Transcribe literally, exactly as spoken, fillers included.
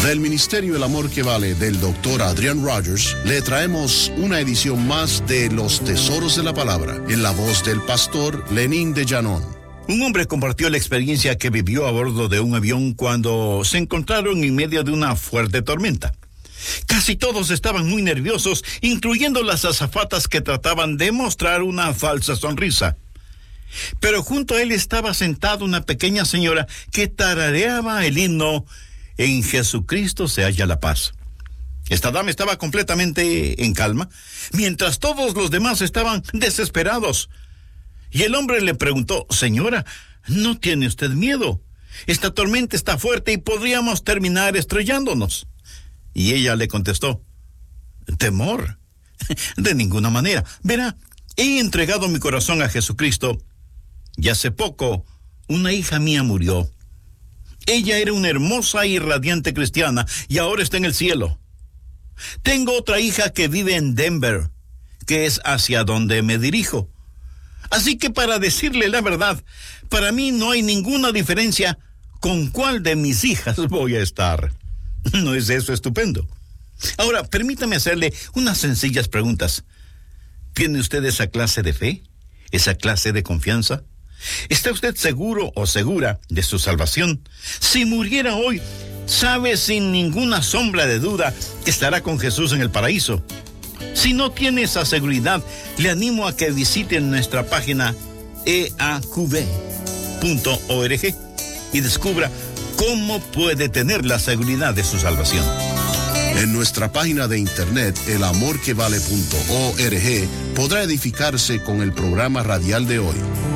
Del Ministerio El Amor que Vale del doctor Adrian Rogers, le traemos una edición más de Los Tesoros de la Palabra, en la voz del pastor Lenín de Llanón. Un hombre compartió la experiencia que vivió a bordo de un avión cuando se encontraron en medio de una fuerte tormenta. Casi todos estaban muy nerviosos, incluyendo las azafatas que trataban de mostrar una falsa sonrisa. Pero junto a él estaba sentada una pequeña señora que tarareaba el himno "En Jesucristo se halla la paz". Esta dama estaba completamente en calma, mientras todos los demás estaban desesperados. Y el hombre le preguntó: "Señora, ¿no tiene usted miedo? Esta tormenta está fuerte y podríamos terminar estrellándonos". Y ella le contestó: "¿Temor? De ninguna manera. Verá, he entregado mi corazón a Jesucristo y hace poco una hija mía murió. Ella era una hermosa y radiante cristiana y ahora está en el cielo. Tengo otra hija que vive en Denver, que es hacia donde me dirijo. Así que, para decirle la verdad, para mí no hay ninguna diferencia con cuál de mis hijas voy a estar". ¿No es eso estupendo? Ahora, permítame hacerle unas sencillas preguntas. ¿Tiene usted esa clase de fe? ¿Esa clase de confianza? ¿Está usted seguro o segura de su salvación? Si muriera hoy, sabe sin ninguna sombra de duda que estará con Jesús en el paraíso. Si no tiene esa seguridad, le animo a que visite nuestra página e a q v punto org y descubra cómo puede tener la seguridad de su salvación. En nuestra página de internet, el amor que vale punto org, podrá edificarse con el programa radial de hoy.